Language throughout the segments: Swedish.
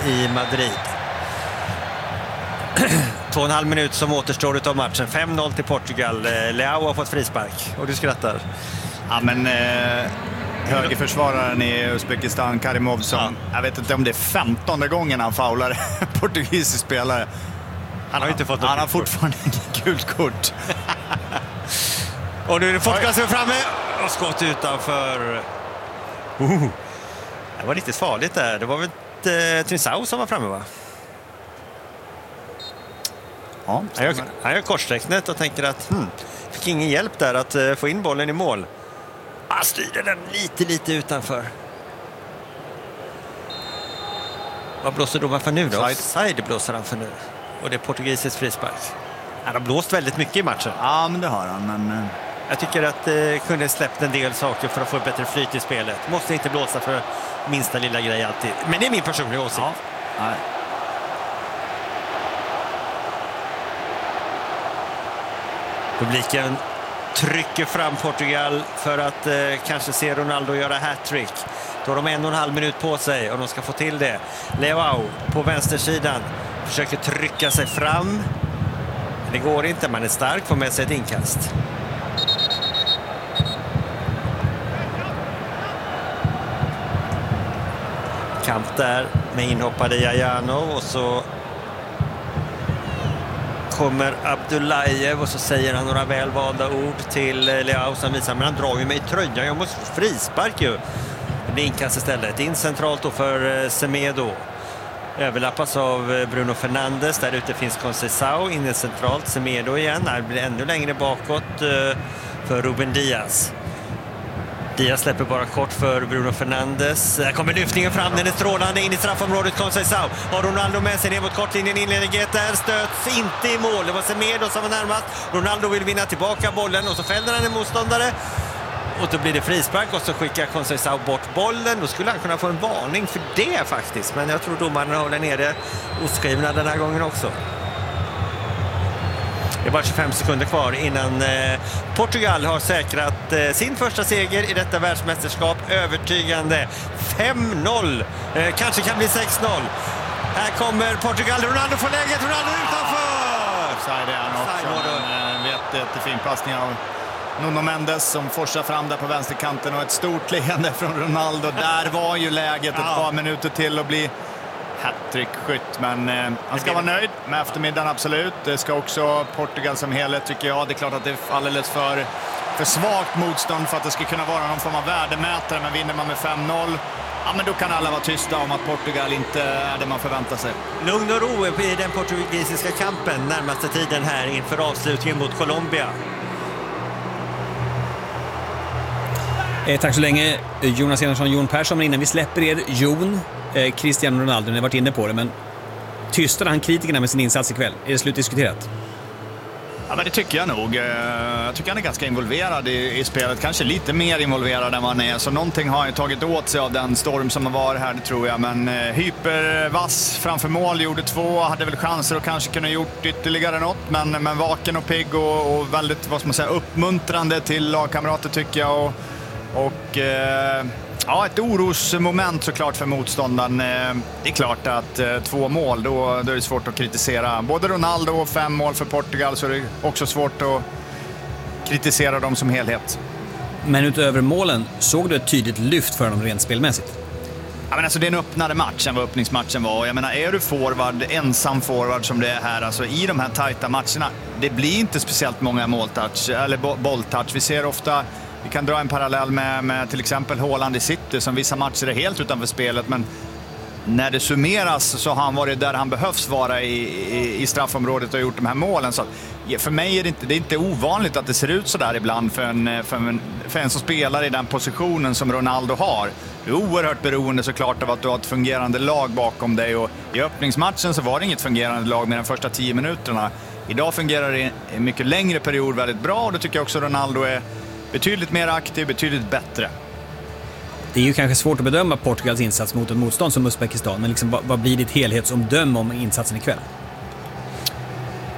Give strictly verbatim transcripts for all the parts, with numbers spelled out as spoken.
i Madrid. Två och en halv minut som återstår av matchen. fem noll till Portugal. Leao har fått frispark. Och du skrattar. Ja, men eh, högerförsvararen i Uzbekistan, Karimov, som, ja. jag vet inte om det är femtonde gången han faular portugisisk spelare. Han har inte fått Han har fortfarande inget gult kort. Och nu är det Portugal som är framme. Och skott utanför. Uh, det var lite farligt där. Det var väl eh, Trincão som var framme, va? Ja, han, gör, han gör korssträcknet och tänker att hmm, fick ingen hjälp där att uh, få in bollen i mål. Han styrde den lite, lite utanför. Vad blåser domaren för nu då? Side blåser han för nu. Och det är portugisisk frispark. Han har blåst väldigt mycket i matchen. Ja, men det har han. Men... Jag tycker att det eh, kunde släppt en del saker för att få ett bättre flyt i spelet. Måste inte blåsa för minsta lilla grej alltid. Men det är min personliga åsikt. Ja. Nej. Publiken trycker fram Portugal för att eh, kanske se Ronaldo göra hattrick. Då har de en och en halv minut på sig och de ska få till det. Leao på vänstersidan försöker trycka sig fram. Men det går inte, man är stark, får med sig ett inkast. Kamp där med inhoppade Jajano och så kommer Abdullajev och så säger han några välvalda ord till Leao som visar, men han drar ju mig i tröjan, jag måste få frispark ju. Det är inkast istället, in centralt då för Semedo. Överlappas av Bruno Fernandes, där ute finns Conceição, inne centralt, Semedo igen, det blir ännu längre bakåt för Ruben Diaz. Diaz släpper bara kort för Bruno Fernandes. Där kommer lyftningen fram, den är strålande in i straffområdet. Conceição har Ronaldo med sig ner mot kortlinjen. Inlägget där stöts inte i mål. Det var Semedo som var närmast. Ronaldo vill vinna tillbaka bollen och så fäller han en motståndare. Och då blir det frispark och så skickar Conceição bort bollen. Då skulle han kunna få en varning för det faktiskt. Men jag tror domarna håller nere oskrivna den här gången också. Det är bara tjugofem sekunder kvar innan eh, Portugal har säkrat eh, sin första seger i detta världsmästerskap. Övertygande fem noll. Eh, kanske kan bli sex noll. Här kommer Portugal. Ronaldo får läget. Ronaldo utanför! Offside är han också. En vet, jättefin passning av Nuno Mendes som forsar fram där på vänsterkanten. Och ett stort leende från Ronaldo. Där var ju läget ett par minuter till att bli hattrick-skytt, men eh, han ska vara nöjd med eftermiddagen, absolut. Det ska också Portugal som helhet, tycker jag. Det är klart att det är alldeles för, för svagt motstånd för att det ska kunna vara någon form av värdemätare, men vinner man med fem noll, ja, men då kan alla vara tysta om att Portugal inte är det man förväntar sig. Lugn och ro i den portugisiska kampen närmaste tiden här inför avslutningen mot Colombia. Eh, tack så länge, Jonas Enarsson, Jon Persson. Men innan vi släpper er, Jon, eh, Cristiano Ronaldo, ni har varit inne på det, men tystade han kritikerna med sin insats ikväll? Är det slutdiskuterat? Ja, men det tycker jag nog. Jag tycker han är ganska involverad i, i spelet. Kanske lite mer involverad än vad han är. Så någonting har han tagit åt sig av den storm som har varit här, det tror jag. Men eh, hypervass framför mål, gjorde två. Hade väl chanser och kanske kunde ha gjort ytterligare något. Men, men vaken och pigg och, och väldigt, vad ska man säga, uppmuntrande till lagkamrater, tycker jag. Och, och eh, ja, ett orosmoment såklart för motståndaren. Det är klart att två mål, då, då är det svårt att kritisera både Ronaldo och fem mål för Portugal, så är det också svårt att kritisera dem som helhet. Men utöver målen, såg du ett tydligt lyft för dem rent spelmässigt? Ja, men alltså, det är en öppnare match än vad öppningsmatchen var. Jag menar, är du forward, ensam forward som det är här, alltså i de här tajta matcherna, det blir inte speciellt många måltouch eller bolltouch. Vi ser ofta, vi kan dra en parallell med, med till exempel Haaland i City, som vissa matcher är helt utanför spelet, men när det summeras så har han varit där han behövs vara i, i, i straffområdet och gjort de här målen. Så för mig är det inte, det är inte ovanligt att det ser ut så där ibland för en, för, en, för en som spelar i den positionen som Ronaldo har. Du är oerhört beroende såklart av att du har ett fungerande lag bakom dig, och i öppningsmatchen så var det inget fungerande lag med de första tio minuterna. Idag fungerar det i en mycket längre period väldigt bra, och då tycker jag också Ronaldo är betydligt mer aktiv, betydligt bättre. Det är ju kanske svårt att bedöma Portugals insats mot ett motstånd som Uzbekistan, men liksom, vad, vad blir ditt helhetsomdöme om insatsen ikväll?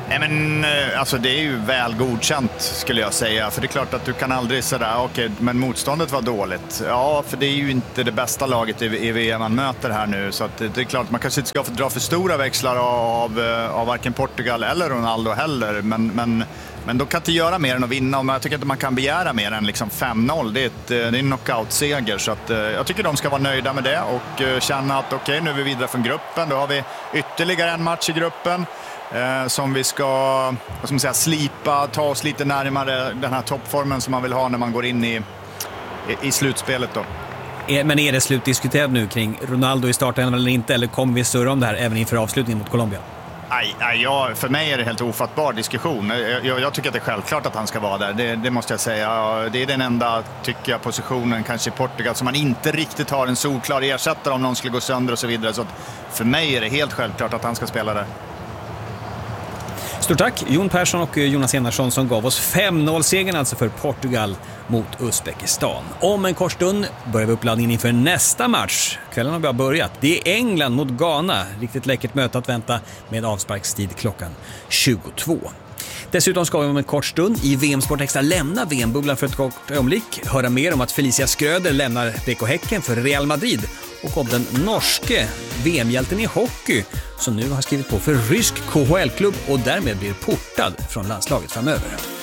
Nej, men alltså det är ju väl godkänt skulle jag säga. För det är klart att du kan aldrig säga okej, okay, men motståndet var dåligt. Ja, för det är ju inte det bästa laget i, i V M man möter här nu. Så att det är klart att man kanske inte ska få dra för stora växlar av, av varken Portugal eller Ronaldo heller. Men, men, men de kan inte göra mer än att vinna. Och jag tycker inte man kan begära mer än liksom fem noll. Det är, ett, det är en knockout-seger. Så att, jag tycker de ska vara nöjda med det och känna att okej, okay, nu är vi vidare från gruppen. Då har vi ytterligare en match i gruppen. Eh, som vi ska, vad ska man säga, slipa, ta oss lite närmare den här toppformen som man vill ha när man går in i, i, i slutspelet då. Men är det slutdiskuterat nu kring Ronaldo i starten eller inte, eller kommer vi surra om det här även inför avslutningen mot Colombia? Nej, nej, ja, för mig är det helt ofattbar diskussion. Jag, jag, jag tycker att det är självklart att han ska vara där. Det, det måste jag säga. Det är den enda, tycker jag, positionen kanske i Portugal som man inte riktigt har en solklar ersättare om någon skulle gå sönder och så vidare. Så att för mig är det helt självklart att han ska spela där. Stort tack Jon Persson och Jonas Enarsson som gav oss fem noll-segern alltså för Portugal mot Uzbekistan. Om en kort stund börjar vi uppladdningen inför nästa match. Kvällen har bara börjat. Det är England mot Ghana. Riktigt läckert möte att vänta med avsparkstid klockan tjugotvå. Dessutom ska vi om en kort stund i V M Sport Extra lämna V M-bubblan för ett kort ögonblick. Höra mer om att Felicia Skröder lämnar B K Häcken för Real Madrid och om den norske V M-hjälten i hockey som nu har skrivit på för rysk K H L-klubb och därmed blir portad från landslaget framöver.